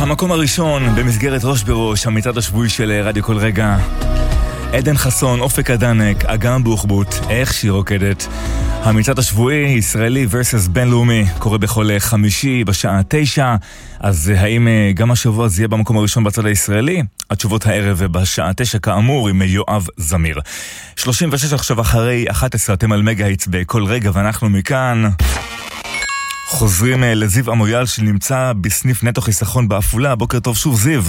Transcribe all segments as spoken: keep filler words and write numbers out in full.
המקום הראשון במסגרת ראש בראש, המצעד השבועי של רדיו כל רגע. עדן חסון, אופק הדנק, אגם בוחבוט, איך שהיא רוקדת. המצעד השבועי, ישראלי versus בינלאומי, קורה בכל חמישי בשעה תשע. אז האם גם השבוע זה יהיה במקום הראשון בצד הישראלי? התשובות הערב בשעה תשע כאמור עם יואב זמיר. שלושים ושש עכשיו אחרי אחת עשרה, אתם על מגה היטס בכל רגע, ואנחנו מכאן חוזרים לזיו אמויאל שנמצא בסניף נטו חיסכון באפולה. בוקר טוב שוב זיו.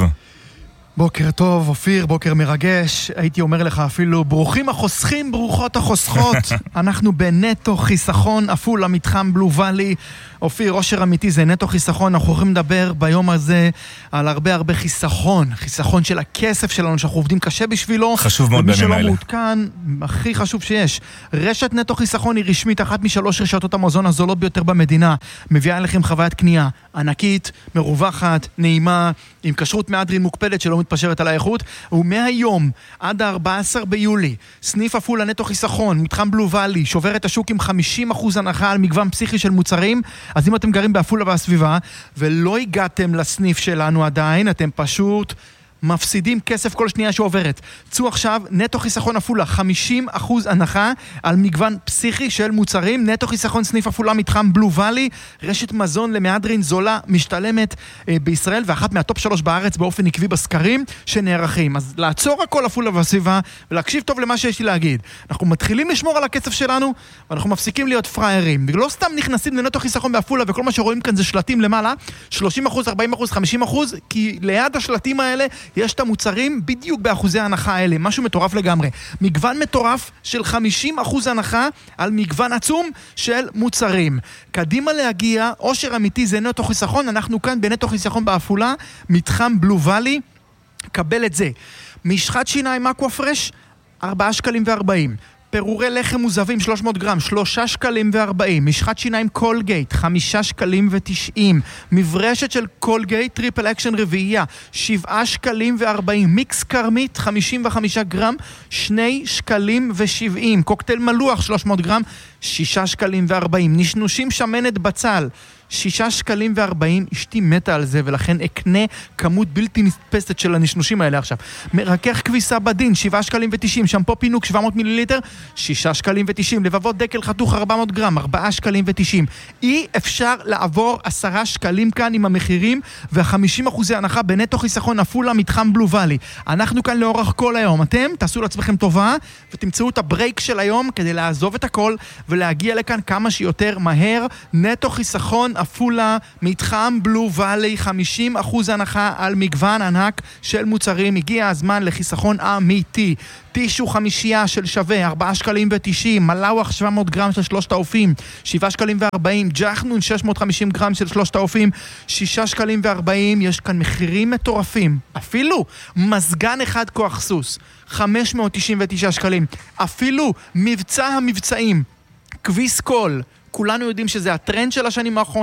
בוקר טוב אופיר, בוקר מרגש. הייתי אומר לך אפילו ברוכים החוסכים, ברוכות החוסכות. אנחנו בנטו חיסכון אפולה, מתחם בלו ואלי. אופיר, אושר אמיתי, זה נטו חיסכון. אנחנו יכולים לדבר ביום הזה על הרבה הרבה חיסכון, חיסכון של הכסף שלנו שאנחנו עובדים קשה בשבילו. חשוב מאוד בימים האלה. ומי שלא מעודכן, הכי חשוב שיש. רשת נטו חיסכון היא רשמית, אחת משלוש רשתות המזון הזולות ביותר במדינה. מביאה אליכם חוויית קנייה ענקית, מרווחת, נעימה, עם כשרות מהדרין מוקפדת שלא מתפשרת על האיכות. ומהיום עד ה-ארבעה עשר ביולי, סניף אפולה נטו חיסכון, מתחם בלו ואלי, שובר את השוק עם חמישים אחוז הנחה על מגוון פסיכי של מוצרים. אז אם אתם גרים באפולה והסביבה ולא הגעתם לסניף שלנו עדיין, אתם פשוט מפסידים כסף כל שנייה שעוברת. צאו עכשיו, נטו חיסכון אפולה, חמישים אחוז הנחה על מגוון פסיכי של מוצרים. נטו חיסכון סניף אפולה, מתחם בלו ואלי, רשת מזון למהדרין זולה, משתלמת אה, בישראל, ואחת מהטופ שלוש בארץ באופן עקבי בסקרים שנערכים. אז לעצור הכל אפולה והסביבה, ולהקשיב טוב למה שיש לי להגיד. אנחנו מתחילים לשמור על הכסף שלנו, ואנחנו מפסיקים להיות פריירים. ולא סתם נכנסים לנטו חיסכון באפולה, וכל מה שרואים כאן זה שלטים למעלה, שלושים אחוז, ארבעים אחוז, חמישים אחוז, כי ליד השלטים האלה יש את המוצרים בדיוק באחוזי ההנחה האלה, משהו מטורף לגמרי. מגוון מטורף של חמישים אחוז הנחה על מגוון עצום של מוצרים. קדימה להגיע, אושר אמיתי, זה נטו חיסכון. אנחנו כאן בנטו חיסכון באפולה, מתחם בלו ואלי. קבל את זה. משחת שיניים אקווה פרש, ארבעה שקלים וארבעים. פירורי לחם מוזבים שלוש מאות גרם, שלושה שקלים וארבעים. משחת שיניים קולגייט, חמישה שקלים ותשעים. מברשת של קולגייט, טריפל אקשן רביעייה, שבעה שקלים וארבעים. מיקס קרמית, חמישים וחמישה גרם, שני שקלים ושבעים. קוקטייל מלוח, שלוש מאות גרם, שישה שקלים וארבעים. נשנושים שמנת בצל, שישה שקלים וארבעים. אשתי מתה על זה, ולכן אקנה כמות בלתי נתפסת של הנשנושים האלה עכשיו. מרכך כביסה בדין, שבעה שקלים ותשעים. שמפו פינוק, שבע מאות מיליליטר, שישה שקלים ותשעים. לבבות דקל חתוך, ארבע מאות גרם, ארבעה שקלים ותשעים. אי אפשר לעבור עשרה שקלים כאן עם המחירים וה-חמישים אחוז הנחה בנטו חיסכון אפולה, מתחם בלו ואלי. אנחנו כאן לאורך כל היום. אתם תעשו לעצמכם טובה ותמצאו את הברייק של היום כדי לעזוב את הכל ולהגיע לכאן כמה שיותר מהר. נטו חיסכון אפולה, מתחם בלו ואלי, חמישים אחוז הנחה על מגוון ענק של מוצרים. הגיע הזמן לחיסכון אמיתי. טישו חמישייה של שווה, ארבעה שקלים ותשעים. מלאוח שבע מאות גרם של שלושת האופים, שבעה שקלים וארבעים. ג'חנון שש מאות וחמישים גרם של שלושת האופים, שישה שקלים וארבעים. יש כאן מחירים מטורפים. אפילו מזגן אחד כוח סוס, חמש מאות תשעים ותשעה שקלים. אפילו מבצע המבצעים, כביס קול, כולנו יודעים שזה הטרנד של השנים האחרונות.